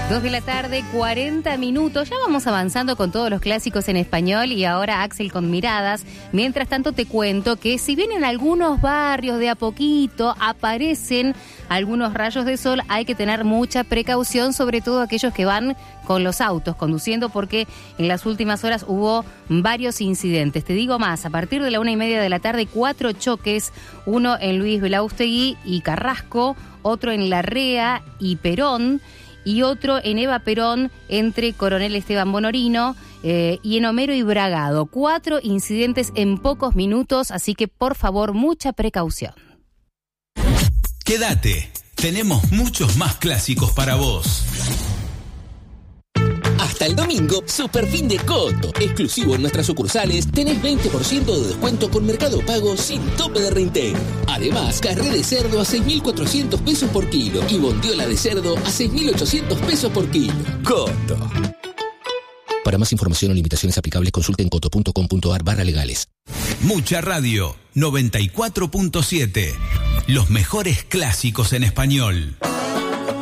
2 de la tarde, 40 minutos. Ya vamos avanzando con todos los clásicos en español y ahora Axel con miradas. Mientras tanto te cuento que si bien en algunos barrios de a poquito aparecen algunos rayos de sol, hay que tener mucha precaución, sobre todo aquellos que van con los autos conduciendo, porque en las últimas horas hubo varios incidentes. Te digo más, a partir de la 1:30 de la tarde, 4 choques, uno en Luis Belaústegui y Carrasco, otro en Larrea y Perón, y otro en Eva Perón entre Coronel Esteban Bonorino y en Homero y Bragado. 4 incidentes en pocos minutos, así que por favor, mucha precaución. Quédate, tenemos muchos más clásicos para vos. Hasta el domingo, super fin de Coto. Exclusivo en nuestras sucursales, tenés 20% de descuento con Mercado Pago sin tope de reintegro. Además, carré de cerdo a 6.400 pesos por kilo y bondiola de cerdo a 6.800 pesos por kilo. Coto. Para más información o limitaciones aplicables, consulte en coto.com.ar/legales. Mucha Radio 94.7. Los mejores clásicos en español.